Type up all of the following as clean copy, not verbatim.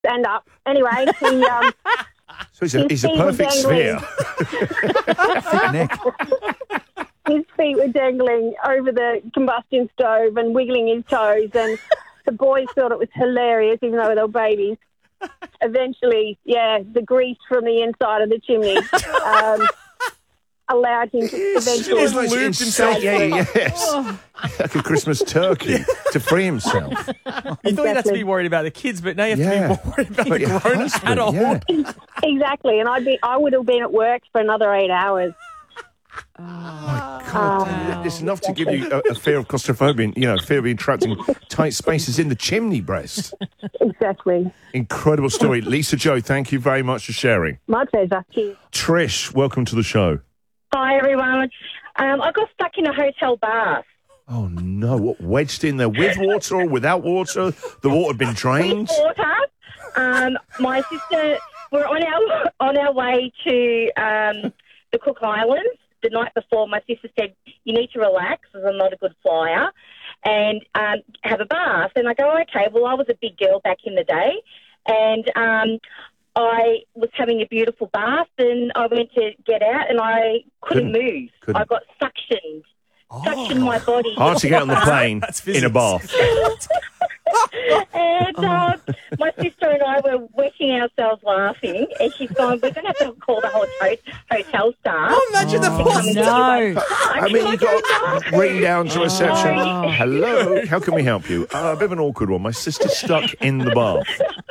stand up. Anyway, So he's a perfect sphere. Thick neck. His feet were dangling over the combustion stove and wiggling his toes, and the boys thought it was hilarious, even though they were babies. Eventually, the grease from the inside of the chimney allowed him to eventually... It's like insane. Yes. Like a Christmas turkey to free himself. You thought you'd have to be worried about the kids, but now you have to be more worried about the grown adult. Yeah. Exactly, and I would have been at work for another 8 hours. Oh, my God. It's enough to give you a fear of claustrophobia, fear of being trapped in tight spaces in the chimney breast. Exactly. Incredible story. Lisa Joe, thank you very much for sharing. My pleasure. Cheers. Trish, welcome to the show. Hi, everyone. I got stuck in a hotel bath. Oh, no. What, wedged in there with water or without water? The water had been drained? With water. My sister, we're on our way to the Cook Islands. The night before, my sister said, you need to relax, as I'm not a good flyer, and have a bath. And I go, okay, well, I was a big girl back in the day, and I was having a beautiful bath, and I went to get out, and I couldn't move. I got suctioned. Suctioned my body. Hard to get on the plane in a bath. And my sister and I were wetting ourselves laughing, and she's going, we're going to have to call the whole hotel staff. Oh, imagine the poor No. I mean, you got ring down to reception. Hello, how can we help you? A bit of an awkward one. My sister's stuck in the bath.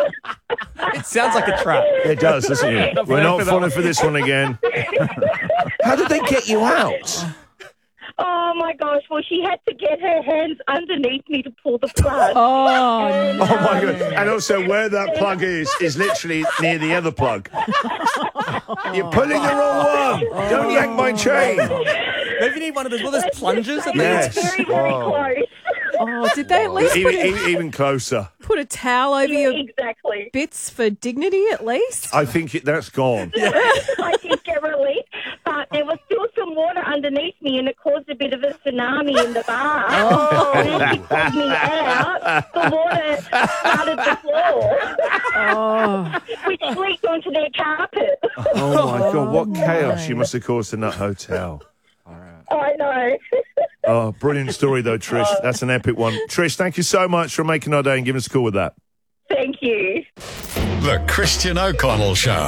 It sounds like a trap. It does, doesn't it? We're not falling for this one again. How did they get you out? Oh, my gosh. Well, she had to get her hands underneath me to pull the plug. Oh, Oh, my God. And also, where that plug is literally near the other plug. You're pulling the wrong one. Don't yank my chain. Maybe you need one of those plungers. Yes. Very, very close. Oh, did they at least Even closer. put a towel over your Exactly. bits for dignity at least? I think that's gone. I did get relief, but there was still some water underneath me, and it caused a bit of a tsunami in the bar. Oh. And as she pulled me out, the water flooded the floor, Oh, which leaked onto their carpet. Oh, my God. What chaos you must have caused in that hotel. I know. Oh, brilliant story, though, Trish. That's an epic one. Trish, thank you so much for making our day and giving us a call with that. Thank you. The Christian O'Connell Show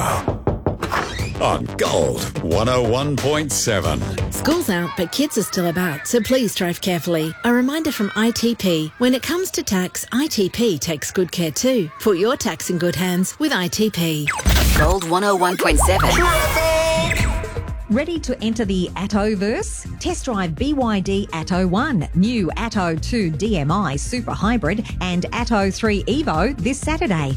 on Gold 101.7. School's out, but kids are still about, so please drive carefully. A reminder from ITP. When it comes to tax, ITP takes good care too. Put your tax in good hands with ITP. Gold 101.7. Ready to enter the Atto-verse? Test drive BYD Atto 1, new Atto 2 DMI Super Hybrid and Atto 3 Evo this Saturday.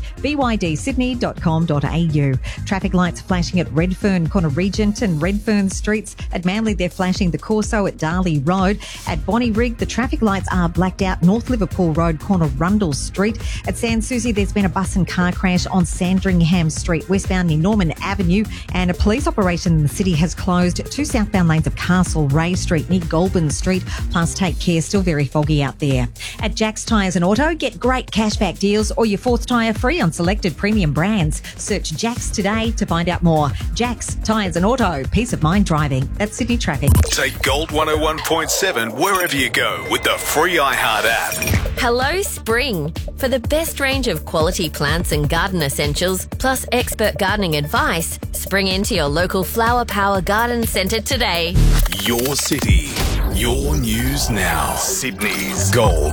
BYDSydney.com.au. Traffic lights flashing at Redfern, Corner Regent and Redfern Streets. At Manly, they're flashing the Corso at Darley Road. At Bonnyrigg, the traffic lights are blacked out North Liverpool Road, corner Rundle Street. At Sans Souci, there's been a bus and car crash on Sandringham Street, westbound near Norman Avenue. And a police operation in the city has closed two southbound lanes of Castlereagh Street near Goulburn Street. Plus, take care, still very foggy out there. At Jack's Tyres and Auto, get great cashback deals or your fourth tyre free on selected premium brands. Search Jack's today to find out more. Jack's Tyres and Auto, peace of mind driving. That's Sydney traffic. Take Gold 101.7 wherever you go with the free iHeart app. Hello, Spring. For the best range of quality plants and garden essentials, plus expert gardening advice, spring into your local Flower Power Garden Centre today. Your city, your news now. Sydney's Gold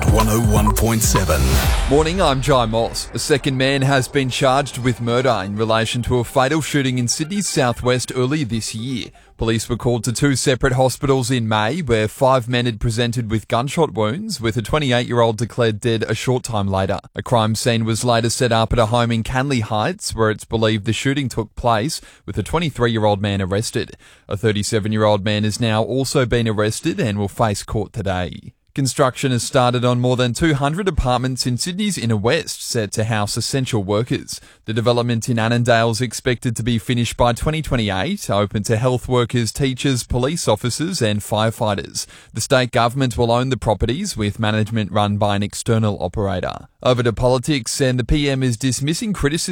101.7. Morning, I'm Jai Moss. A second man has been charged with murder in relation to a fatal shooting in Sydney's southwest earlier this year. Police were called to two separate hospitals in May where 5 men had presented with gunshot wounds, with a 28-year-old declared dead a short time later. A crime scene was later set up at a home in Canley Heights where it's believed the shooting took place, with a 23-year-old man arrested. A 37-year-old man has now also been arrested and will face court today. Construction has started on more than 200 apartments in Sydney's inner west, set to house essential workers. The development in Annandale is expected to be finished by 2028, open to health workers, teachers, police officers and firefighters. The state government will own the properties, with management run by an external operator. Over to politics, and the PM is dismissing criticism